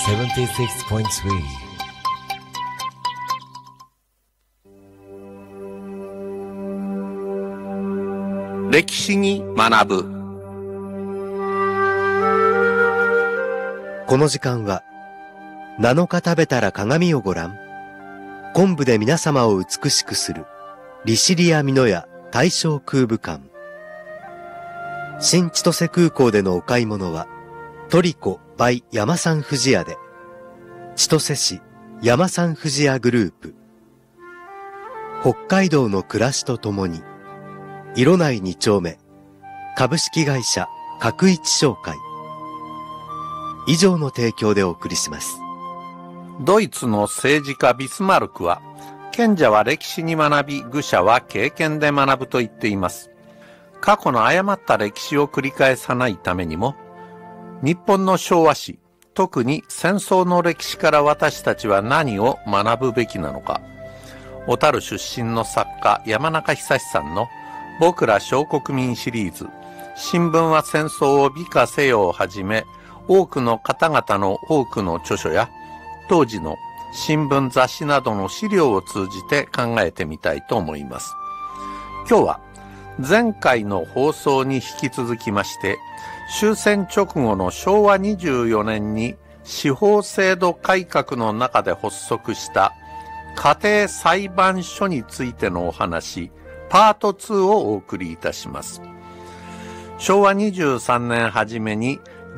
76.3 歴史に学ぶ。 この時間は7日食べたら鏡をご覧、昆布で皆様を美しくする利尻屋美濃屋大正空武館。新千歳空港でのお買い物はトリコ by 山産富士屋で、千歳市山産富士屋グループ、北海道の暮らしとともに色内2丁目株式会社角一商会以上の提供でお送りします。 ドイツの政治家ビスマルクは、賢者は歴史に学び、愚者は経験で学ぶと言っています。過去の誤った歴史を繰り返さないためにも、日本の昭和史、特に戦争の歴史から私たちは何を学ぶべきなのか。小樽出身の作家山中久さんの僕ら小国民シリーズ、新聞は戦争を美化せよをはじめ、多くの方々の多くの著書や、当時の新聞雑誌などの資料を通じて考えてみたいと思います。今日は前回の放送に引き続きまして、終戦直後の昭和24年に司法制度改革の中で発足した家庭裁判所についてのお話、パート2をお送りいたします。昭和23年初めに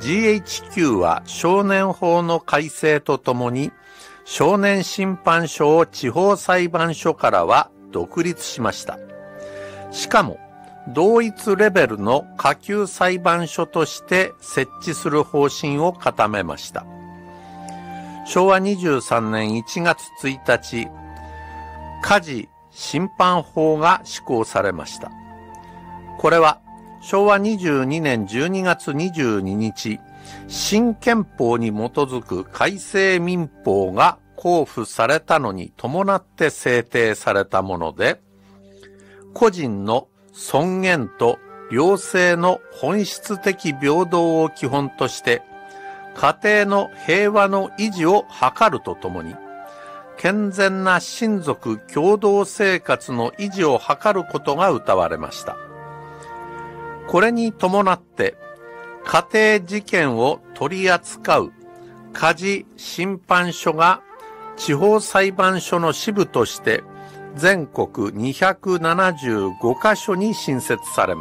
GHQ は少年法の改正とともに少年審判所を地方裁判所からは独立しました。しかも同一レベルの下級裁判所として設置する方針を固めました。昭和23年1月1日、家事審判法が施行されました。これは昭和22年12月22日、新憲法に基づく改正民法が公布されたのに伴って制定されたもので、個人の尊厳と両性の本質的平等を基本として、家庭の平和の維持を図るとともに、健全な親族共同生活の維持を図ることが謳われました。これに伴って、家庭事件を取り扱う家事審判所が地方裁判所の支部として全国275カ所に新設されま